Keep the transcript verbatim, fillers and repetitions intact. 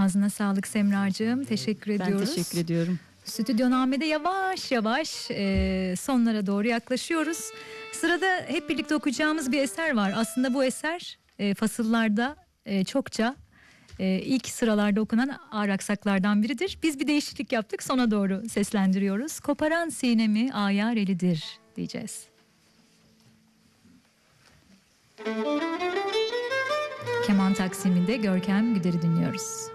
Ağzına sağlık Semracığım. Teşekkür ediyoruz. Ben teşekkür ediyorum. Stüdyoname'de yavaş yavaş e, sonlara doğru yaklaşıyoruz. Sırada hep birlikte okuyacağımız bir eser var. Aslında bu eser e, fasıllarda e, çokça e, ilk sıralarda okunan ağır aksaklardan biridir. Biz bir değişiklik yaptık, sona doğru seslendiriyoruz. Koparan sinemi ayar elidir diyeceğiz. Keman taksiminde Görkem Güder'i dinliyoruz.